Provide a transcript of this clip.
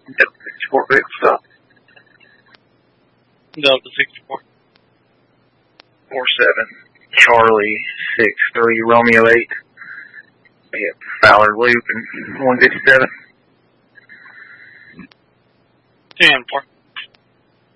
Delta 64 vehicle stop. Delta 64. 47 Charlie 63 Romeo 8. Yep, Fowler Loop and 157. 10-4.